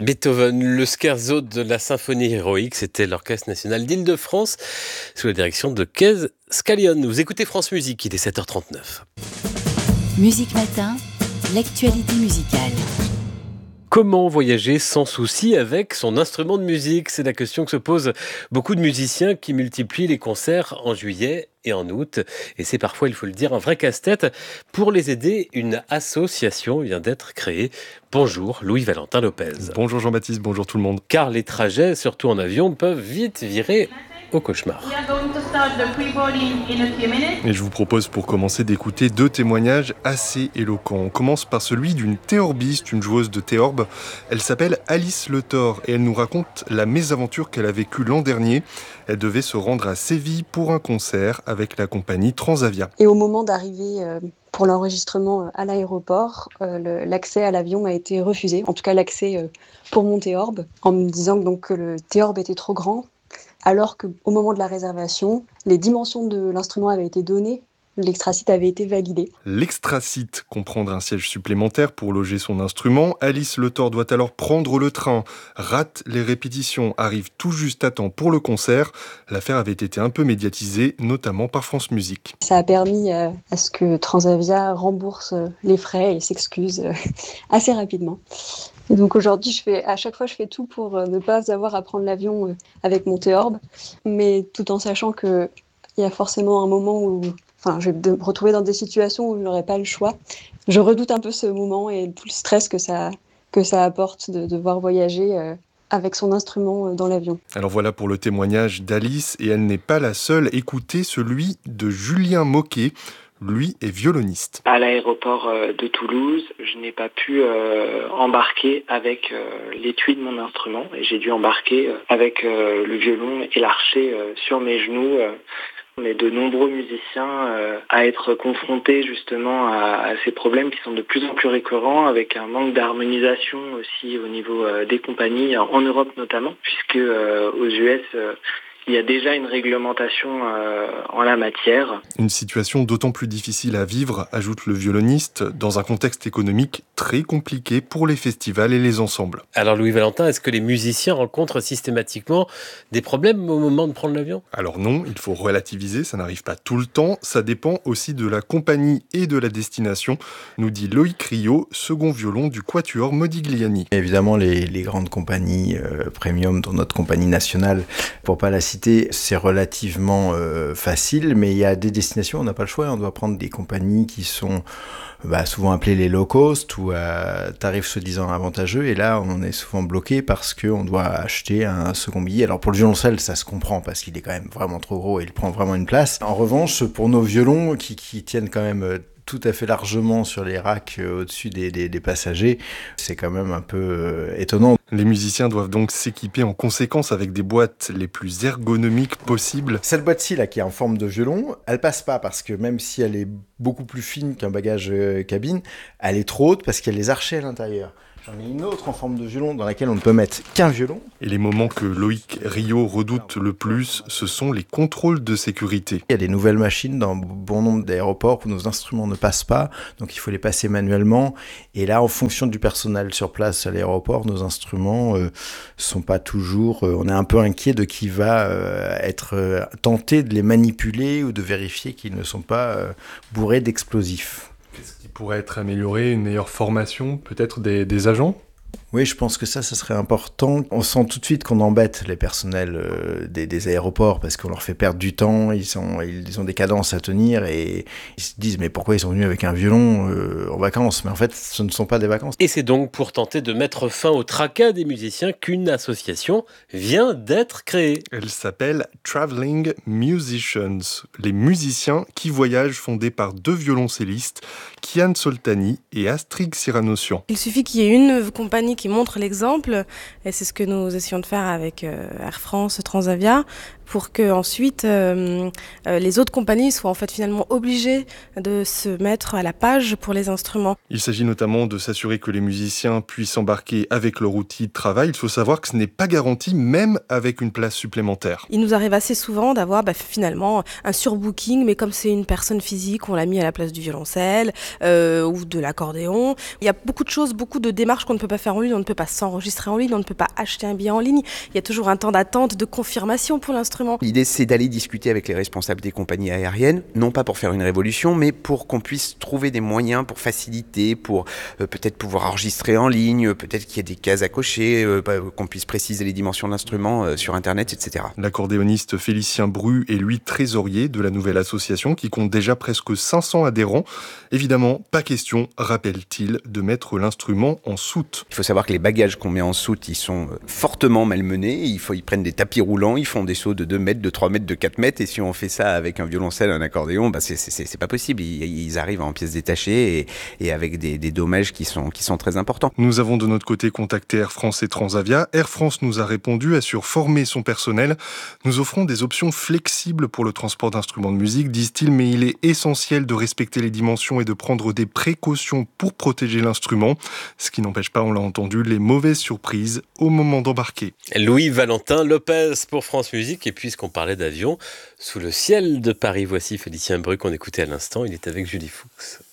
Beethoven, le scherzo de la symphonie héroïque, c'était l'Orchestre national d'Île-de-France sous la direction de Kez Skallion. Vous écoutez France Musique, il est 7h39. Musique Matin, l'actualité musicale. Comment voyager sans souci avec son instrument de musique? C'est la question que se posent beaucoup de musiciens qui multiplient les concerts en juillet et en août. Et c'est parfois, il faut le dire, un vrai casse-tête. Pour les aider, une association vient d'être créée. Bonjour, Louis-Valentin Lopez. Bonjour Jean-Baptiste, bonjour tout le monde. Car les trajets, surtout en avion, peuvent vite virer au cauchemar. Et je vous propose pour commencer d'écouter 2 témoignages assez éloquents. On commence par celui d'une théorbiste, une joueuse de théorbe. Elle s'appelle Alice Le Thor et elle nous raconte la mésaventure qu'elle a vécue l'an dernier. Elle devait se rendre à Séville pour un concert avec la compagnie Transavia. Et au moment d'arriver pour l'enregistrement à l'aéroport, l'accès à l'avion a été refusé. En tout cas, l'accès pour mon théorbe, en me disant donc que le théorbe était trop grand. Alors qu'au moment de la réservation, les dimensions de l'instrument avaient été données, l'extrasite avait été validé. L'extrasite comprendre un siège supplémentaire pour loger son instrument. Alice Le Thor doit alors prendre le train, rate les répétitions, arrive tout juste à temps pour le concert. L'affaire avait été un peu médiatisée, notamment par France Musique. Ça a permis à ce que Transavia rembourse les frais et s'excuse assez rapidement. Et donc aujourd'hui, à chaque fois, je fais tout pour ne pas avoir à prendre l'avion avec mon théorbe, mais tout en sachant qu'il y a forcément un moment où je vais me retrouver dans des situations où je n'aurai pas le choix. Je redoute un peu ce moment et tout le stress que ça apporte de devoir voyager avec son instrument dans l'avion. Alors voilà pour le témoignage d'Alice, et elle n'est pas la seule. Écoutez celui de Julien Moquet. Lui est violoniste. À l'aéroport de Toulouse, je n'ai pas pu embarquer avec l'étui de mon instrument et j'ai dû embarquer avec le violon et l'archet sur mes genoux. On est de nombreux musiciens à être confrontés justement à ces problèmes qui sont de plus en plus récurrents, avec un manque d'harmonisation aussi au niveau des compagnies, en Europe notamment, puisque aux US... il y a déjà une réglementation en la matière. Une situation d'autant plus difficile à vivre, ajoute le violoniste, dans un contexte économique très compliqué pour les festivals et les ensembles. Alors Louis-Valentin, est-ce que les musiciens rencontrent systématiquement des problèmes au moment de prendre l'avion? Alors non, il faut relativiser, ça n'arrive pas tout le temps, ça dépend aussi de la compagnie et de la destination, nous dit Loïc Rio, second violon du Quatuor Modigliani. Évidemment, les grandes compagnies premium, dont notre compagnie nationale, pour pas la citer, c'est relativement facile, mais il y a des destinations, on n'a pas le choix, on doit prendre des compagnies qui sont souvent appelées les low cost ou à tarifs soi-disant avantageux, et là on est souvent bloqué parce qu'on doit acheter un second billet. Alors pour le violoncelle, ça se comprend parce qu'il est quand même vraiment trop gros et il prend vraiment une place. En revanche, pour nos violons qui tiennent quand même tout à fait largement sur les racks au-dessus des passagers, c'est quand même un peu étonnant. Les musiciens doivent donc s'équiper en conséquence avec des boîtes les plus ergonomiques possibles. Cette boîte-ci là qui est en forme de violon, elle passe pas parce que même si elle est beaucoup plus fine qu'un bagage cabine, elle est trop haute parce qu'il y a les archets à l'intérieur. J'en ai une autre en forme de violon dans laquelle on ne peut mettre qu'un violon. Et les moments que Loïc Rio redoute le plus, ce sont les contrôles de sécurité. Il y a des nouvelles machines dans bon nombre d'aéroports où nos instruments ne passent pas, donc il faut les passer manuellement. Et là, en fonction du personnel sur place à l'aéroport, nos instruments sont pas toujours... on est un peu inquiet de qui va être tenté de les manipuler ou de vérifier qu'ils ne sont pas bourrés d'explosifs. Qu'est-ce qui pourrait être amélioré? Une meilleure formation, peut-être des agents? Oui, je pense que ça serait important. On sent tout de suite qu'on embête les personnels des aéroports parce qu'on leur fait perdre du temps, ils ont des cadences à tenir et ils se disent mais pourquoi ils sont venus avec un violon en vacances? Mais en fait, ce ne sont pas des vacances. Et c'est donc pour tenter de mettre fin au tracas des musiciens qu'une association vient d'être créée. Elle s'appelle Traveling Musicians, les musiciens qui voyagent, fondés par 2 violoncellistes, Kian Soltani et Astrid Cyranossian. Il suffit qu'il y ait une compagnie qui montre l'exemple, et c'est ce que nous essayons de faire avec Air France, Transavia, pour que ensuite les autres compagnies soient en fait finalement obligées de se mettre à la page pour les instruments. Il s'agit notamment de s'assurer que les musiciens puissent embarquer avec leur outil de travail. Il faut savoir que ce n'est pas garanti, même avec une place supplémentaire. Il nous arrive assez souvent d'avoir finalement un surbooking, mais comme c'est une personne physique, on l'a mis à la place du violoncelle ou de l'accordéon. Il y a beaucoup de choses, beaucoup de démarches qu'on ne peut pas faire en une aujourd'hui, on ne peut pas s'enregistrer en ligne, on ne peut pas acheter un billet en ligne. Il y a toujours un temps d'attente, de confirmation pour l'instrument. L'idée, c'est d'aller discuter avec les responsables des compagnies aériennes, non pas pour faire une révolution, mais pour qu'on puisse trouver des moyens pour faciliter, pour peut-être pouvoir enregistrer en ligne, peut-être qu'il y ait des cases à cocher, qu'on puisse préciser les dimensions de l'instrument sur Internet, etc. L'accordéoniste Félicien Bru est lui trésorier de la nouvelle association qui compte déjà presque 500 adhérents. Évidemment, pas question, rappelle-t-il, de mettre l'instrument en soute. Il faut savoir que les bagages qu'on met en soute, ils sont fortement malmenés. Ils prennent des tapis roulants, ils font des sauts de 2 mètres, de 3 mètres, de 4 mètres. Et si on fait ça avec un violoncelle, un accordéon, c'est pas possible. Ils arrivent en pièces détachées et avec des dommages qui sont très importants. Nous avons de notre côté contacté Air France et Transavia. Air France nous a répondu, assure former son personnel. Nous offrons des options flexibles pour le transport d'instruments de musique, disent-ils, mais il est essentiel de respecter les dimensions et de prendre des précautions pour protéger l'instrument. Ce qui n'empêche pas, on l'a entendu, les mauvaises surprises au moment d'embarquer. Louis-Valentin Lopez pour France Musique. Et puisqu'on parlait d'avion, sous le ciel de Paris, voici Félicien Bru qu'on écoutait à l'instant. Il est avec Julie Fuchs.